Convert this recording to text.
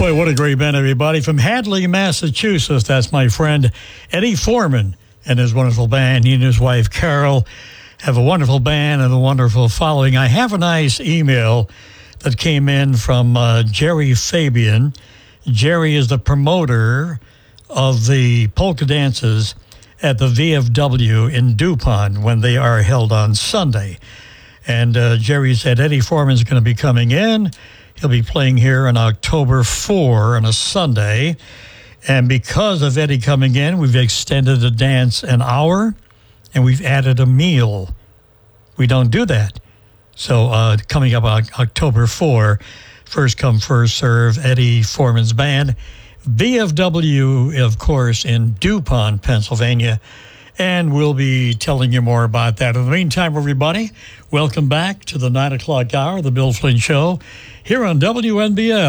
Boy, what a great band, everybody. From Hadley, Massachusetts, that's my friend Eddie Foreman and his wonderful band. He and his wife, Carol, have a wonderful band and a wonderful following. I have a nice email that came in from Jerry Fabian. Jerry is the promoter of the polka dances at the VFW in DuPont when they are held on Sunday. And Jerry said Eddie Foreman is going to be coming in. He'll be playing here on October 4 on a Sunday. And because of Eddie coming in, we've extended the dance an hour, and we've added a meal. We don't do that. So coming up on October 4, first come, first serve, Eddie Foreman's band. VFW, of course, in DuPont, Pennsylvania. And we'll be telling you more about that. In the meantime, everybody, welcome back to the 9 o'clock hour, the Bill Flynn Show, here on WNBF.